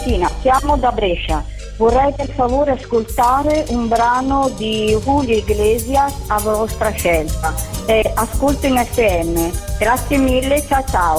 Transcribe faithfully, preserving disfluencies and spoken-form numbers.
Cristina, siamo da Brescia. Vorrei per favore ascoltare un brano di Julio Iglesias a vostra scelta. Eh, ascolto in F M. Grazie mille, ciao ciao.